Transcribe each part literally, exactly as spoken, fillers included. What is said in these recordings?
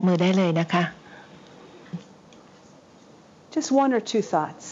มือได้เลยนะคะ Just one or two thoughts.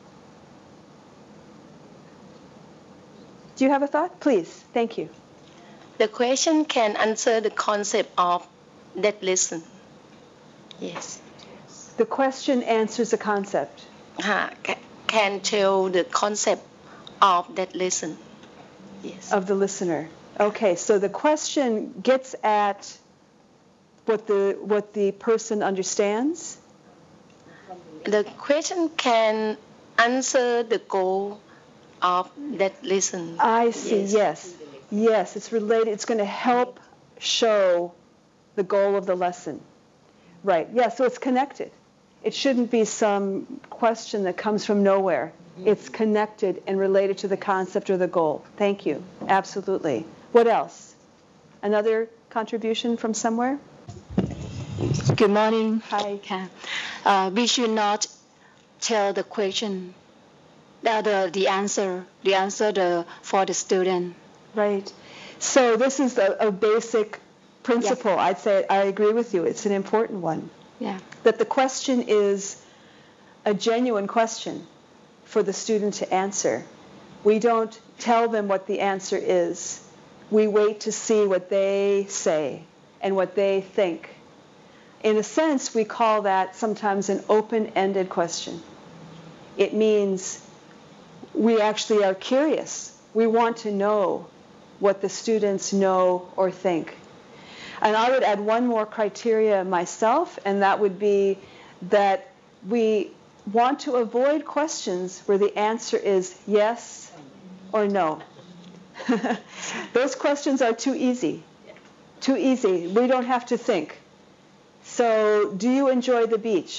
Do you have a thought? Please. Thank you. The question can answer the concept of that lesson. Yes. The question answers a concept. Uh, can tell the concept of that lesson. Yes. Of the listener. Okay, so the question gets at what the what the person understands. The question can answer the goal of that lesson. I see. Yes. Yes, yes it's related. It's going to help show the goal of the lesson. Right. Yeah, so it's connected. It shouldn't be some question that comes from nowhere. It's connected and related to the concept or the goal. Thank you. Absolutely. What else? Another contribution from somewhere? Good morning. Hi. Uh, we should not tell the question, the, the, the answer, the answer the, for the student. Right. So this is a, a basic principle. Yes. I'd say I agree with you. It's an important one. Yeah. That the question is a genuine question for the student to answer. We don't tell them what the answer is. We wait to see what they say and what they think. In a sense, we call that sometimes an open-ended question. It means we actually are curious. We want to know what the students know or think. And I would add one more criteria myself, and that would be that we want to avoid questions where the answer is yes or no. Those questions are too easy. Too easy. We don't have to think. So, do you enjoy the beach?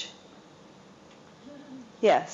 Yes.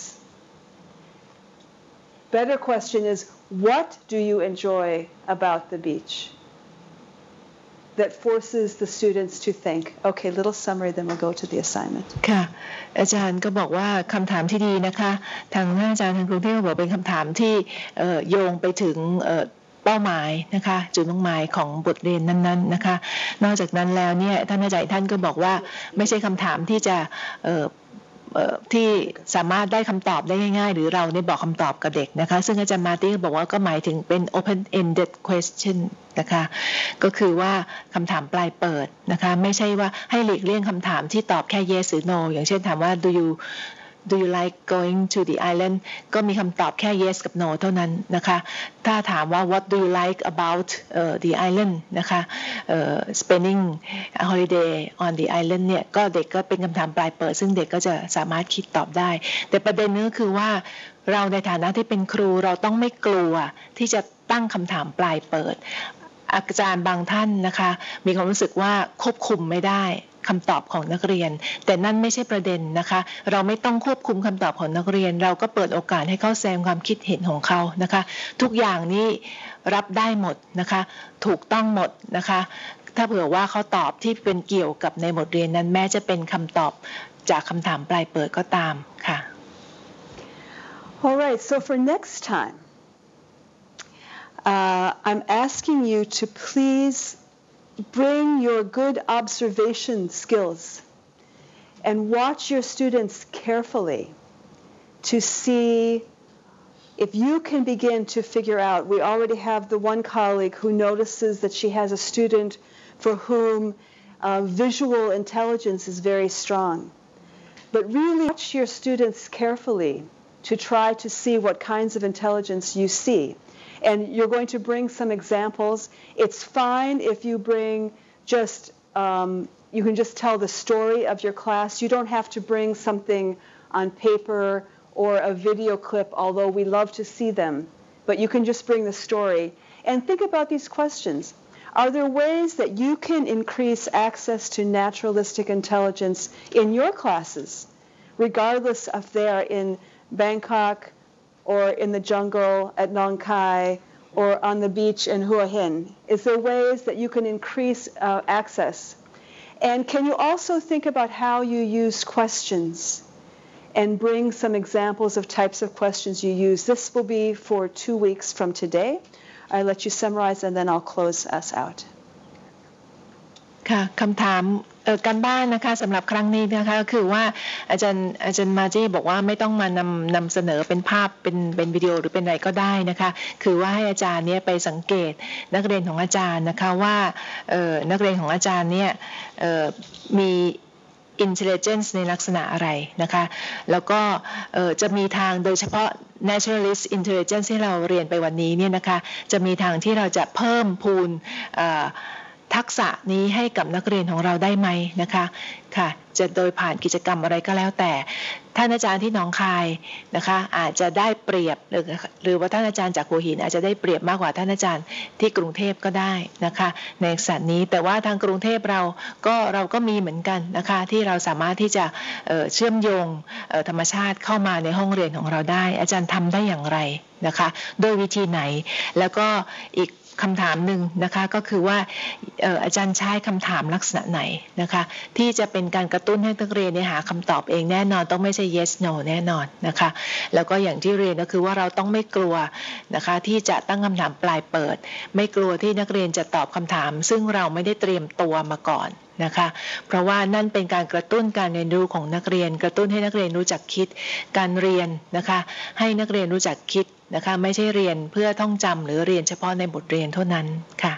Better question is, what do you enjoy about the beach? That forces the students to think. Okay, little summary, then we'll go to the assignment. ค่ะอาจารย์ก็บอกว่าคำถามที่ดีนะคะทางท่านอาจารย์ทางกรุงเทพบอกเป็นคำถามที่โยงไปถึงเป้าหมายนะคะจุดมุ่งหมายของบทเรียนนั้นๆนะคะนอกจากนั้นแล้วเนี่ยท่านอาจารย์ท่านก็บอกว่าไม่ใช่คำถามที่จะที่สามารถได้คำตอบได้ง่ายๆหรือเราได้บอกคำตอบกับเด็กนะคะซึ่งอาจารย์มาร์ตี้บอกว่าก็หมายถึงเป็น open ended question นะคะก็คือว่าคำถามปลายเปิดนะคะไม่ใช่ว่าให้หลีกเลี่ยงคำถามที่ตอบแค่ yes หรือ no อย่างเช่นถามว่า do you do you like going to the island ก็มีคำตอบแค่ yes กับ no เท่านั้นนะคะถ้าถามว่า what do you like about uh, the island นะคะ uh, spending a holiday on the island เนี่ยก็เด็กก็เป็นคำถามปลายเปิดซึ่งเด็กก็จะสามารถคิดตอบได้แต่ประเด็นนี้ก็คือว่าเราในฐานะที่เป็นครูเราต้องไม่กลัวที่จะตั้งคำถามปลายเปิดอาจารย์บางท่านนะคะมีความรู้สึกว่าควบคุมไม่ได้คำตอบของนักเรียนแต่นั่นไม่ใช่ประเด็นนะคะเราไม่ต้องควบคุมคำตอบของนักเรียนเราก็เปิดโอกาสให้เขาแสดงความคิดเห็นของเขานะคะทุกอย่างนี้รับได้หมดนะคะถูกต้องหมดนะคะถ้าเผื่อว่าเขาตอบที่เป็นเกี่ยวกับในบทเรียนนั้นแม้จะเป็นคำตอบจากคำถามปลายเปิดก็ตามค่ะ All right, so for next time uh, I'm asking you to please bring your good observation skills and watch your students carefully to see if you can begin to figure out. We already have the one colleague who notices that she has a student for whom uh, visual intelligence is very strong. But really watch your students carefully to try to see what kinds of intelligence you see. And you're going to bring some examples. It's fine if you bring just, um, you can just tell the story of your class. You don't have to bring something on paper or a video clip, although we love to see them. But you can just bring the story. And think about these questions. Are there ways that you can increase access to naturalistic intelligence in your classes, regardless if they are in Bangkok or in the jungle at Nong Khai or on the beach in Hua Hin? Is there ways that you can increase uh, access? And can you also think about how you use questions and bring some examples of types of questions you use? This will be for two weeks from today. I'll let you summarize and then I'll close us out. ค่ะคำถามการบ้านนะคะสำหรับครั้งนี้นะคะก็คือว่าอาจารย์อาจารย์มาจี้บอกว่าไม่ต้องมานำนำเสนอเป็นภาพเป็นเป็นวิดีโอหรือเป็นอะไรก็ได้นะคะคือว่าให้อาจารย์เนี่ยไปสังเกตนักเรียนของอาจารย์นะคะว่านักเรียนของอาจารย์เนี่ยมี intelligence ในลักษณะอะไรนะคะแล้วก็จะมีทางโดยเฉพาะ naturalist intelligence ที่เราเรียนไปวันนี้เนี่ยนะคะจะมีทางที่เราจะเพิ่มพูนทักษะนี้ให้กับนักเรียนของเราได้ไหมนะคะค่ะจะโดยผ่านกิจกรรมอะไรก็แล้วแต่ท่านอาจารย์ที่หนองคายนะคะอาจจะได้เปรียบหรือหรือว่าท่านอาจารย์จากหัวหินอาจจะได้เปรียบมากกว่าท่านอาจารย์ที่กรุงเทพก็ได้นะคะในสัตว์นี้แต่ว่าทางกรุงเทพเราก็เราก็มีเหมือนกันนะคะที่เราสามารถที่จะเอ่อเชื่อมโยงเอ่อธรรมชาติเข้ามาในห้องเรียนของเราได้อาจารย์ทำได้อย่างไรนะคะโดยวิธีไหนแล้วก็อีกคำถามหนึ่งนะคะก็คือว่าอาจารย์ใช้คำถามลักษณะไหนนะคะที่จะเป็นการกระตุ้นให้นักเรียนเนี่ยหาคำตอบเองแน่นอนต้องไม่ใช่ yes no แน่นอนนะคะแล้วก็อย่างที่เรียนก็คือว่าเราต้องไม่กลัวนะคะที่จะตั้งคำถามปลายเปิดไม่กลัวที่นักเรียนจะตอบคำถามซึ่งเราไม่ได้เตรียมตัวมาก่อนนะคะเพราะว่านั่นเป็นการกระตุ้นการเรียนรู้ของนักเรียนกระตุ้นให้นักเรียนรู้จักคิดการเรียนนะคะให้นักเรียนรู้จักคิดนะคะไม่ใช่เรียนเพื่อท่องจำหรือเรียนเฉพาะในบทเรียนเท่านั้นค่ะ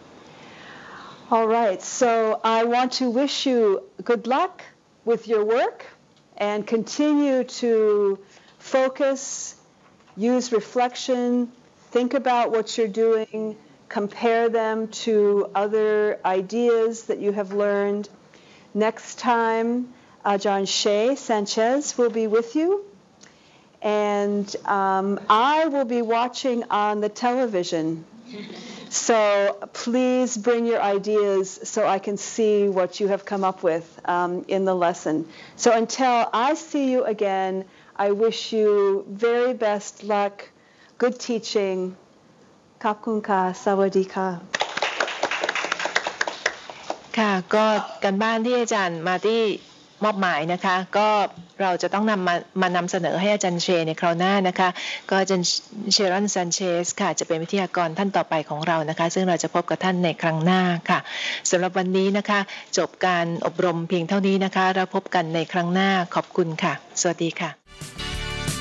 All right, so I want to wish you good luck with your work and continue to focus, use reflection, think about what you're doing, compare them to other ideas that you have learned. Next time, Ajahn Shea Sanchez will be with you. And um, I will be watching on the television. So please bring your ideas so I can see what you have come up with um, in the lesson. So until I see you again, I wish you very best luck, good teaching. Kapkunka, sawadika. ค่ะก็การบ้านที่อาจารย์มาที่มอบหมายนะคะก็เราจะต้องนำมามานำเสนอให้อาจารย์เชในคราวหน้านะคะก็อาจารย์เชรอนซันเชสค่ะจะเป็นวิทยากรท่านต่อไปของเรานะคะซึ่งเราจะพบกับท่านในครั้งหน้าค่ะสำหรับวันนี้นะคะจบการอบรมเพียงเท่านี้นะคะแล้วพบกันในครั้งหน้าขอบคุณค่ะสวัสดีค่ะ